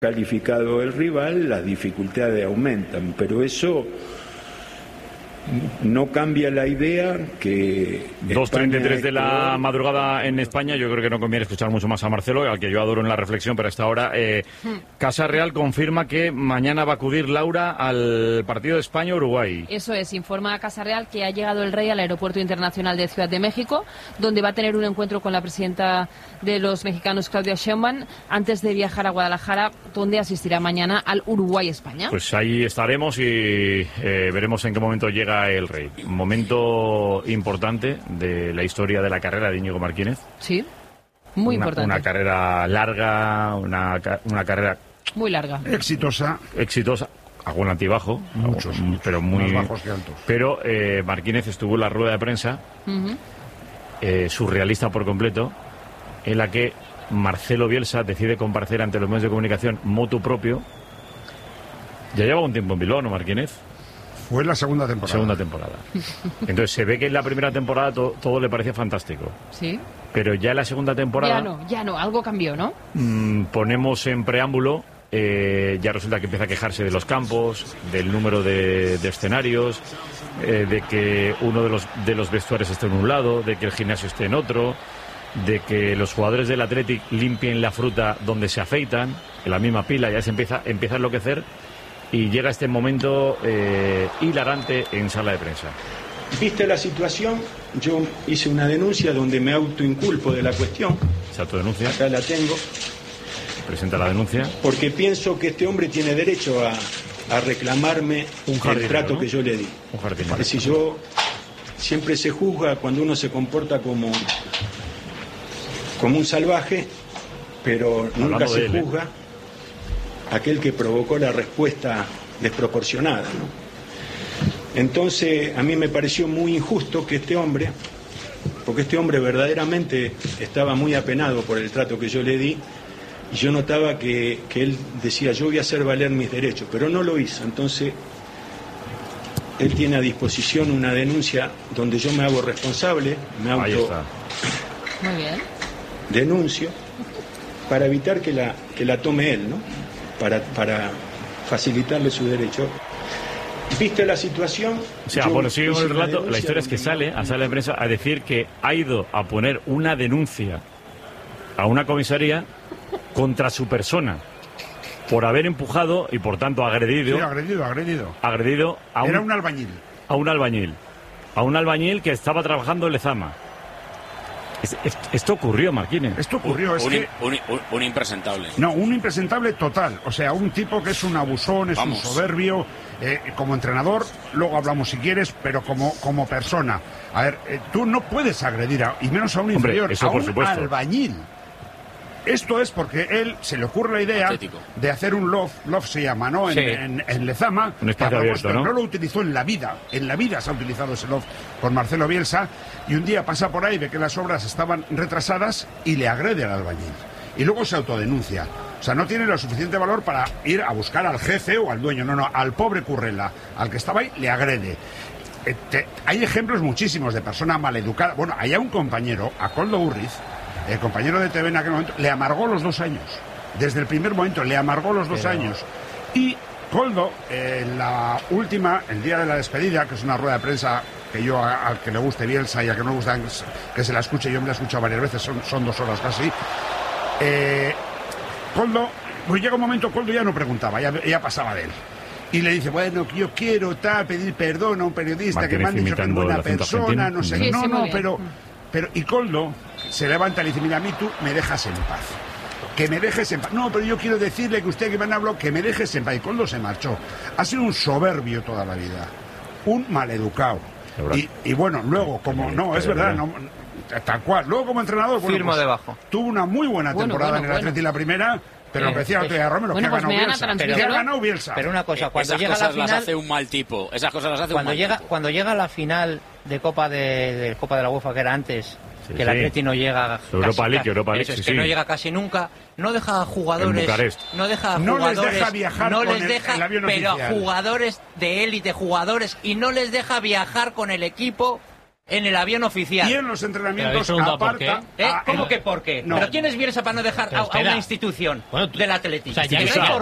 calificado el rival, las dificultades aumentan, pero eso no cambia la idea que 2:33 de la madrugada en España. Yo creo que no conviene escuchar mucho más a Marcelo, al que yo adoro en la reflexión, pero a esta hora Casa Real confirma que mañana va a acudir Laura al partido de España-Uruguay. Eso es, informa a Casa Real que ha llegado el Rey al Aeropuerto Internacional de Ciudad de México, donde va a tener un encuentro con la presidenta de los mexicanos, Claudia Sheinbaum, antes de viajar a Guadalajara, donde asistirá mañana al Uruguay-España. Pues ahí estaremos y veremos en qué momento llega el Rey. Un momento importante de la historia de la carrera de Íñigo Martínez. Sí, muy importante. Una carrera larga, una carrera... muy larga. Exitosa. Algún altibajo. Muchos. Pero muy... más bajos que altos. Pero Martínez estuvo en la rueda de prensa, surrealista por completo, en la que Marcelo Bielsa decide comparecer ante los medios de comunicación motu propio. Ya lleva un tiempo en Bilbao, ¿no, Martínez? Fue la segunda temporada. Entonces se ve que en la primera temporada todo le parecía fantástico. Sí. Pero ya en la segunda temporada... Ya no, algo cambió, ¿no? Ponemos en preámbulo, ya resulta que empieza a quejarse de los campos, del número de escenarios, de que uno de los vestuarios esté en un lado, de que el gimnasio esté en otro, de que los jugadores del Athletic limpien la fruta donde se afeitan, en la misma pila. Ya se empieza a enloquecer. Y llega este momento hilarante en sala de prensa. ¿Viste la situación? Yo hice una denuncia donde me autoinculpo de la cuestión. ¿Se autodenuncia? Acá la tengo. Presenta la denuncia. Porque pienso que este hombre tiene derecho a reclamarme el trato, ¿no?, que yo le di. Un jardín. Porque si yo... Siempre se juzga cuando uno se comporta como un salvaje, pero nunca se juzga aquel que provocó la respuesta desproporcionada, ¿no? Entonces, a mí me pareció muy injusto que este hombre, porque este hombre verdaderamente estaba muy apenado por el trato que yo le di, y yo notaba que él decía, yo voy a hacer valer mis derechos, pero no lo hizo. Entonces, él tiene a disposición una denuncia donde yo me hago responsable, me Muy bien. denuncio, para evitar que la tome él, ¿no? Para facilitarle su derecho. ¿Viste la situación? O sea, bueno, sigue con el relato. La historia es que sale a sala de prensa a decir que ha ido a poner una denuncia a una comisaría contra su persona por haber empujado y por tanto agredido. Sí, agredido. Agredido a Era un albañil. A un albañil que estaba trabajando en Lezama. Esto ocurrió, Martínez. Esto ocurrió, un impresentable. No, un impresentable total. O sea, un tipo que es un abusón, es un soberbio. Como entrenador, luego hablamos si quieres, pero como persona. A ver, tú no puedes agredir, y menos a un inferior, eso a por un supuesto. albañil. Esto es porque él se le ocurre la idea de hacer un loft se llama, ¿no? Sí. En Lezama. Un espacio abierto, ¿no? No lo utilizó en la vida se ha utilizado ese loft por Marcelo Bielsa, y un día pasa por ahí, ve que las obras estaban retrasadas y le agrede al albañil. Y luego se autodenuncia. O sea, no tiene lo suficiente valor para ir a buscar al jefe o al dueño, no, al pobre Currela, al que estaba ahí, le agrede. Hay ejemplos muchísimos de persona maleducada. Bueno, hay un compañero, a Koldo Urriz, el compañero de TV en aquel momento, le amargó los 2 años. Desde el primer momento le amargó los 2 años. Y Koldo, la última, el día de la despedida, que es una rueda de prensa que yo, al que le guste Bielsa y al que no le gusta que se la escuche, yo me la he escuchado varias veces, son 2 horas casi. Koldo, pues llega un momento, Koldo ya no preguntaba, ya pasaba de él. Y le dice, bueno, yo quiero pedir perdón a un periodista que me han dicho que es buena persona, no sé, sí, pero y Koldo se levanta y le dice, mira, a mí tú me dejas en paz. Que me dejes en paz. No, pero yo quiero decirle que usted que me han hablado, que me dejes en paz. Y Koldo se marchó. Ha sido un soberbio toda la vida. Un maleducado. Y bueno, luego, como... No, es verdad, no, tal cual. Luego como entrenador... Firmo debajo. Tuvo una muy buena temporada en el Atleti la primera... Pero lo que decía Antonio Romero, que ha ganado Bielsa. Pero una cosa, cuando llega a la final... las hace un mal tipo. Esas cosas las hace un mal tipo. Cuando llega a la final de Copa de la UEFA, que era antes, que el Atleti no llega... Europa League, que no llega casi nunca, no deja a jugadores... No les deja viajar con el avión pero oficial. Jugadores de élite, y no les deja viajar con el equipo en el avión oficial. Y en los entrenamientos aparta... ¿Cómo que por qué? No. ¿Pero quién es Bielsa para no dejar a una institución del Atlético? O sea,